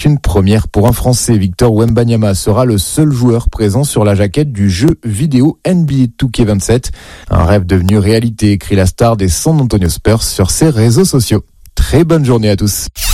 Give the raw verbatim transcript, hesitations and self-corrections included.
C'est une première pour un Français. Victor Wembanyama sera le seul joueur présent sur la jaquette du jeu vidéo N B A deux K vingt-sept. Un rêve devenu réalité, écrit la star des San Antonio Spurs sur ses réseaux sociaux. Très bonne journée à tous.